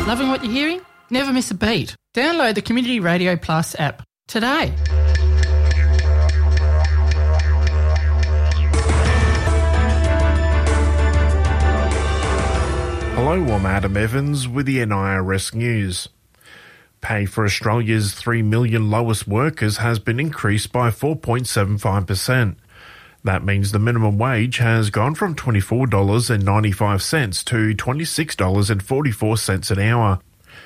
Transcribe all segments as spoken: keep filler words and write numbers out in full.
Loving what you're hearing? Never miss a beat. Download the Community Radio Plus app today. Hello, I'm Adam Evans with the N I R S News. Pay for Australia's three million lowest workers has been increased by four point seven five percent. That means the minimum wage has gone from twenty-four dollars and ninety-five cents to twenty-six dollars and forty-four cents an hour.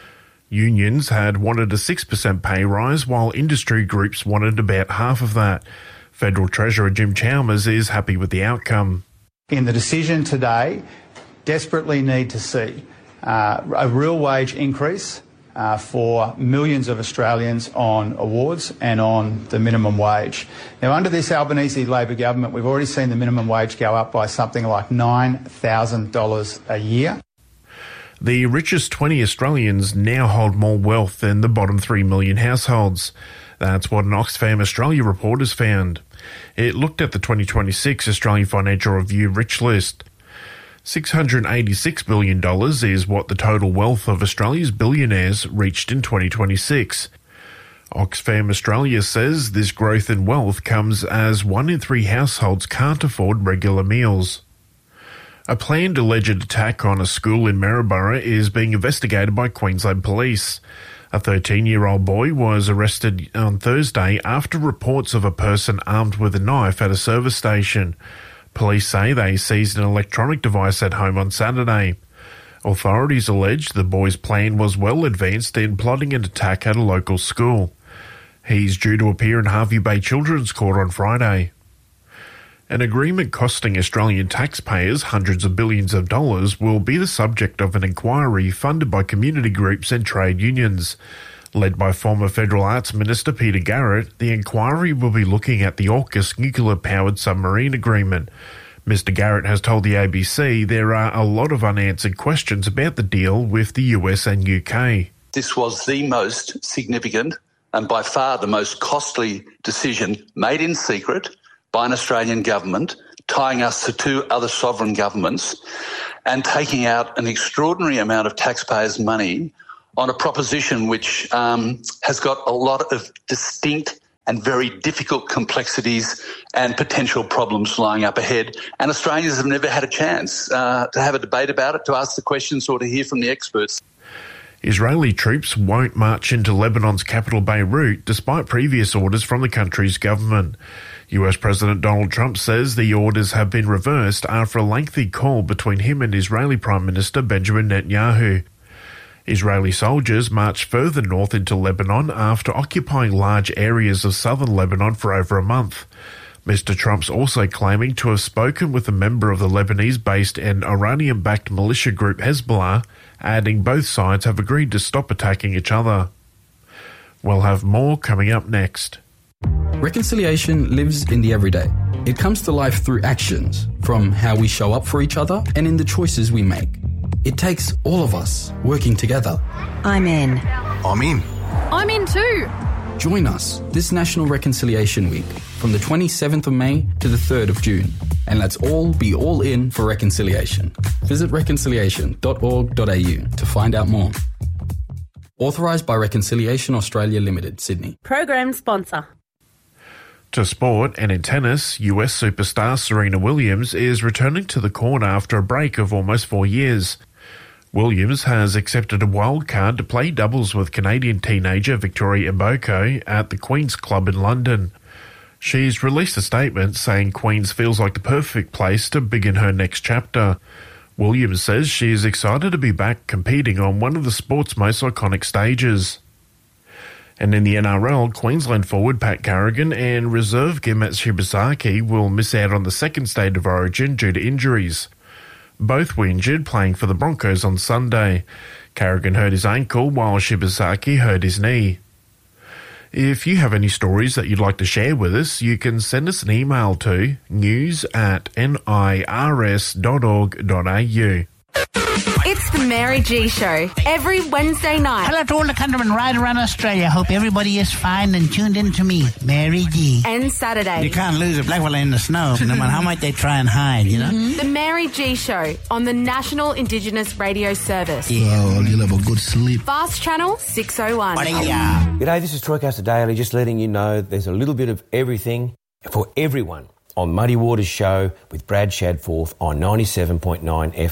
Unions had wanted a six percent pay rise, while industry groups wanted about half of that. Federal Treasurer Jim Chalmers is happy with the outcome. In the decision today, desperately need to see uh, a real wage increase uh, for millions of Australians on awards and on the minimum wage. Now, under this Albanese Labor government, we've already seen the minimum wage go up by something like nine thousand dollars a year. The richest twenty Australians now hold more wealth than the bottom three million households. That's what an Oxfam Australia report has found. It looked at the twenty twenty-six Australian Financial Review Rich List. six hundred eighty-six billion dollars is what the total wealth of Australia's billionaires reached in twenty twenty-six. Oxfam Australia says this growth in wealth comes as one in three households can't afford regular meals. A planned alleged attack on a school in Maryborough is being investigated by Queensland Police. A thirteen-year-old boy was arrested on Thursday after reports of a person armed with a knife at a service station. Police say they seized an electronic device at home on Saturday. Authorities allege the boy's plan was well advanced in plotting an attack at a local school. He's due to appear in Harvey Bay Children's Court on Friday. An agreement costing Australian taxpayers hundreds of billions of dollars will be the subject of an inquiry funded by community groups and trade unions. Led by former Federal Arts Minister Peter Garrett, the inquiry will be looking at the AUKUS nuclear-powered submarine agreement. Mister Garrett has told the A B C there are a lot of unanswered questions about the deal with the U S and U K. This was the most significant and by far the most costly decision made in secret by an Australian government, tying us to two other sovereign governments and taking out an extraordinary amount of taxpayers' money on a proposition which um, has got a lot of distinct and very difficult complexities and potential problems lying up ahead. And Australians have never had a chance uh, to have a debate about it, to ask the questions or to hear from the experts. Israeli troops won't march into Lebanon's capital Beirut despite previous orders from the country's government. U S President Donald Trump says the orders have been reversed after a lengthy call between him and Israeli Prime Minister Benjamin Netanyahu. Israeli soldiers marched further north into Lebanon after occupying large areas of southern Lebanon for over a month. Mister Trump's also claiming to have spoken with a member of the Lebanese-based and Iranian-backed militia group Hezbollah, adding both sides have agreed to stop attacking each other. We'll have more coming up next. Reconciliation lives in the everyday. It comes to life through actions, from how we show up for each other and in the choices we make. It takes all of us working together. I'm in. I'm in. I'm in too. Join us this National Reconciliation Week from the twenty-seventh of May to the third of June. And let's all be all in for reconciliation. Visit reconciliation dot org dot a u to find out more. Authorised by Reconciliation Australia Limited, Sydney. Program sponsor. To sport, and in tennis, U S superstar Serena Williams is returning to the court after a break of almost four years. Williams has accepted a wild card to play doubles with Canadian teenager Victoria Mboko at the Queen's Club in London. She's released a statement saying Queen's feels like the perfect place to begin her next chapter. Williams says she is excited to be back competing on one of the sport's most iconic stages. And in the N R L, Queensland forward Pat Carrigan and reserve Gemet Shibazaki will miss out on the second state of origin due to injuries. Both were injured playing for the Broncos on Sunday. Carrigan hurt his ankle while Shibazaki hurt his knee. If you have any stories that you'd like to share with us, you can send us an email to news at n i r s dot org dot a u. It's the Mary G Show every Wednesday night. Hello to all the countrymen right around Australia. Hope everybody is fine and tuned in to me, Mary G. And Saturday. You can't lose a black fella in the snow, no matter how much they try and hide, you know? Mm-hmm. The Mary G Show on the National Indigenous Radio Service. Yeah, well, you'll have a good sleep. Fast Channel six oh one. G'day, this is Troycaster Daily, just letting you know there's a little bit of everything for everyone on Muddy Waters Show with Brad Shadforth on ninety-seven point nine F M.